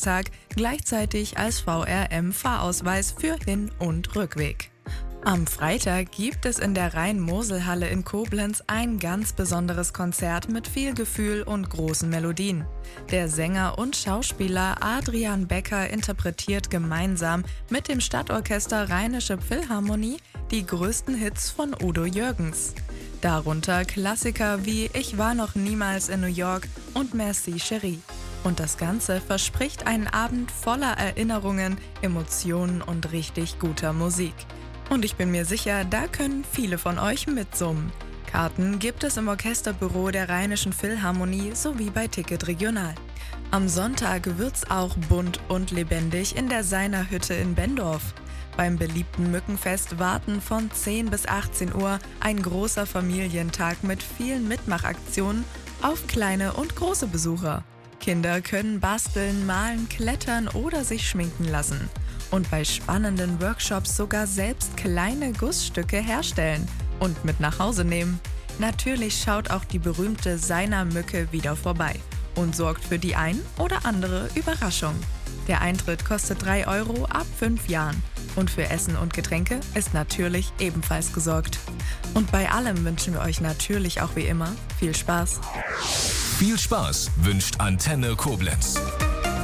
Bundestag, gleichzeitig als VRM-Fahrausweis für Hin- und Rückweg. Am Freitag gibt es in der Rhein-Mosel-Halle in Koblenz ein ganz besonderes Konzert mit viel Gefühl und großen Melodien. Der Sänger und Schauspieler Adrian Becker interpretiert gemeinsam mit dem Stadtorchester Rheinische Philharmonie die größten Hits von Udo Jürgens. Darunter Klassiker wie Ich war noch niemals in New York und Merci Chérie. Und das Ganze verspricht einen Abend voller Erinnerungen, Emotionen und richtig guter Musik. Und ich bin mir sicher, da können viele von euch mitsummen. Karten gibt es im Orchesterbüro der Rheinischen Philharmonie sowie bei Ticket Regional. Am Sonntag wird's auch bunt und lebendig in der Seiner Hütte in Bendorf. Beim beliebten Mückenfest warten von 10 bis 18 Uhr ein großer Familientag mit vielen Mitmachaktionen auf kleine und große Besucher. Kinder können basteln, malen, klettern oder sich schminken lassen. Und bei spannenden Workshops sogar selbst kleine Gussstücke herstellen und mit nach Hause nehmen. Natürlich schaut auch die berühmte Seiner Mücke wieder vorbei und sorgt für die ein oder andere Überraschung. Der Eintritt kostet 3 € ab 5 Jahren und für Essen und Getränke ist natürlich ebenfalls gesorgt. Und bei allem wünschen wir euch natürlich auch wie immer viel Spaß. Viel Spaß wünscht Antenne Koblenz.